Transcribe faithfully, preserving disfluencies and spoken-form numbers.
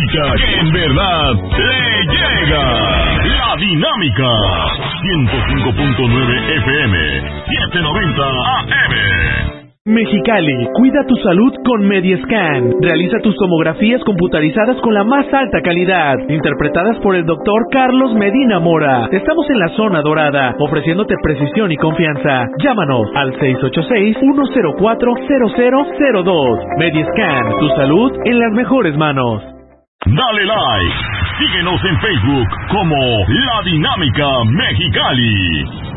música que en verdad le llega. La Dinámica. ciento cinco punto nueve F M. setecientos noventa A M. Mexicali, cuida tu salud con Mediescan. Realiza tus tomografías computarizadas con la más alta calidad, interpretadas por el doctor Carlos Medina Mora. Estamos en la zona dorada, ofreciéndote precisión y confianza. Llámanos al seis ocho seis, uno cero cuatro, cero cero cero dos. Mediescan, tu salud en las mejores manos. Dale like. Síguenos en Facebook como La Dinámica Mexicali.